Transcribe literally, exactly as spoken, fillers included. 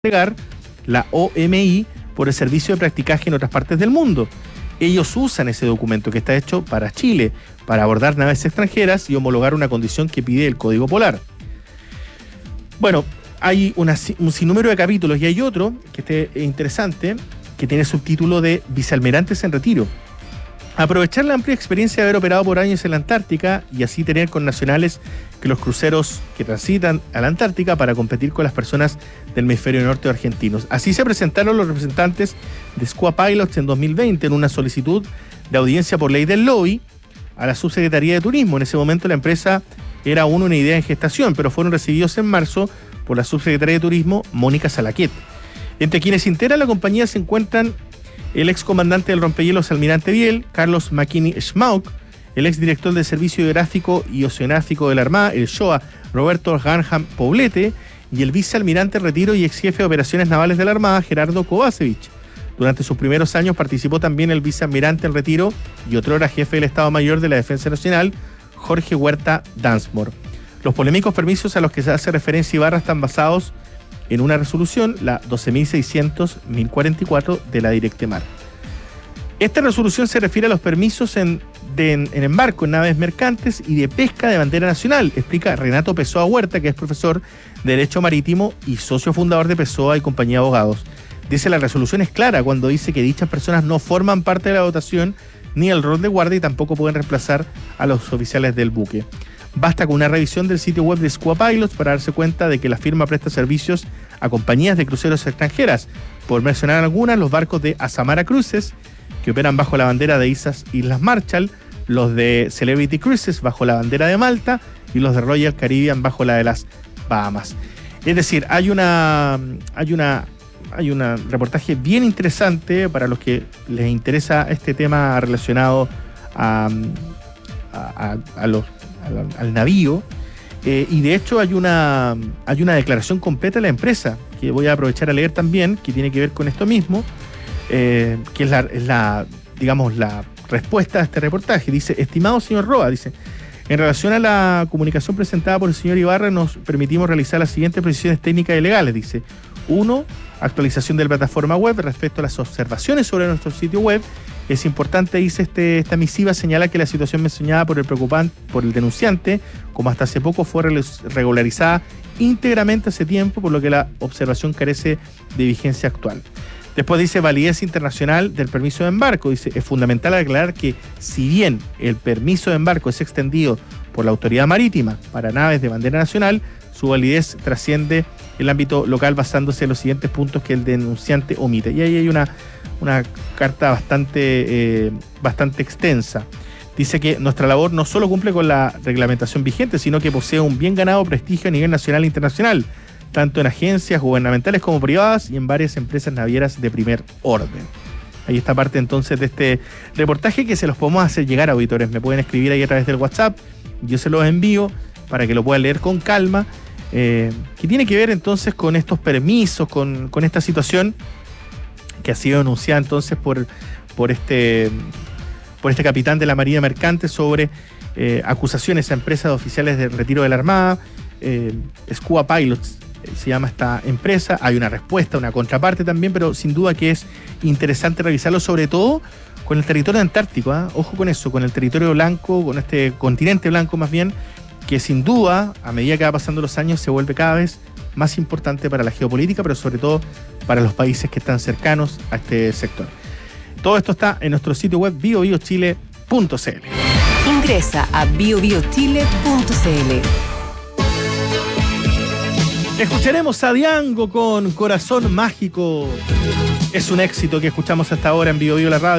entregar la O M I por el servicio de practicaje en otras partes del mundo. Ellos usan ese documento que está hecho para Chile, para abordar naves extranjeras y homologar una condición que pide el Código Polar. Bueno, hay una, un sinnúmero de capítulos y hay otro que este es interesante, que tiene subtítulo de Vicealmirantes en retiro. Aprovechar la amplia experiencia de haber operado por años en la Antártica y así tener con nacionales que los cruceros que transitan a la Antártica para competir con las personas del hemisferio norte argentinos. Así se presentaron los representantes de Squua Pilots en dos mil veinte en una solicitud de audiencia por ley del lobby a la Subsecretaría de Turismo. En ese momento la empresa era aún una idea en gestación, pero fueron recibidos en marzo por la Subsecretaria de Turismo, Mónica Salaquet. Entre quienes integran la compañía se encuentran el excomandante del rompehielos Almirante Biel, Carlos McKinney Schmauk, el exdirector del Servicio Hidrográfico y Oceanográfico de la Armada, el SHOA, Roberto Garnham Poblete, y el vicealmirante en retiro y exjefe de operaciones navales de la Armada, Gerardo Kovacevic. Durante sus primeros años participó también el vicealmirante en retiro y otrora jefe del Estado Mayor de la Defensa Nacional, Jorge Huerta Dansmore. Los polémicos permisos a los que se hace referencia Ibarra están basados en una resolución, la doce mil seiscientos guión mil cuarenta y cuatro de la Directemar. Esta resolución se refiere a los permisos en, de, en, en embarco en naves mercantes y de pesca de bandera nacional, explica Renato Pessoa Huerta, que es profesor de Derecho Marítimo y socio fundador de Pessoa y Compañía de Abogados. Dice, la resolución es clara cuando dice que dichas personas no forman parte de la dotación ni el rol de guardia y tampoco pueden reemplazar a los oficiales del buque. Basta con una revisión del sitio web de Squua Pilots para darse cuenta de que la firma presta servicios a compañías de cruceros extranjeras. Por mencionar algunas, los barcos de Azamara Cruises, que operan bajo la bandera de Islas, Islas Marshall, los de Celebrity Cruises bajo la bandera de Malta y los de Royal Caribbean bajo la de las Bahamas. Es decir, hay una hay una hay un reportaje bien interesante para los que les interesa este tema relacionado a, a, a, a los Al, al navío, eh, y de hecho hay una hay una declaración completa de la empresa que voy a aprovechar a leer también, que tiene que ver con esto mismo, eh, que es la, es la digamos la respuesta a este reportaje. Dice: estimado señor Roa, dice, en relación a la comunicación presentada por el señor Ibarra, nos permitimos realizar las siguientes precisiones técnicas y legales. Dice: uno, actualización de la plataforma web respecto a las observaciones sobre nuestro sitio web. Es importante, dice este, esta misiva, señala que la situación mencionada por el preocupante, por el denunciante, como hasta hace poco fue regularizada íntegramente hace tiempo, por lo que la observación carece de vigencia actual. Después dice validez internacional del permiso de embarco. Dice, es fundamental aclarar que si bien el permiso de embarco es extendido por la autoridad marítima para naves de bandera nacional, su validez trasciende el ámbito local basándose en los siguientes puntos que el denunciante omite. Y ahí hay una, una carta bastante, eh, bastante extensa. Dice que nuestra labor no solo cumple con la reglamentación vigente, sino que posee un bien ganado prestigio a nivel nacional e internacional, tanto en agencias gubernamentales como privadas y en varias empresas navieras de primer orden. Ahí está parte entonces de este reportaje que se los podemos hacer llegar a auditores. Me pueden escribir ahí a través del WhatsApp, yo se los envío para que lo puedan leer con calma, eh, que tiene que ver entonces con estos permisos, con, con esta situación que ha sido denunciada entonces por, por, este, por este capitán de la Marina Mercante sobre eh, acusaciones a empresas de oficiales de retiro de la Armada. eh, Squua Pilots se llama esta empresa. Hay una respuesta, una contraparte también, pero sin duda que es interesante revisarlo, sobre todo con el territorio antártico, ¿eh? Ojo con eso, con el territorio blanco, con este continente blanco más bien, que sin duda, a medida que va pasando los años, se vuelve cada vez más importante para la geopolítica, pero sobre todo para los países que están cercanos a este sector. Todo esto está en nuestro sitio web bio bio chile punto c l. Ingresa a bio bio chile punto c l. Escucharemos a Diango con Corazón Mágico. Es un éxito que escuchamos hasta ahora en Bio Bio la Radio.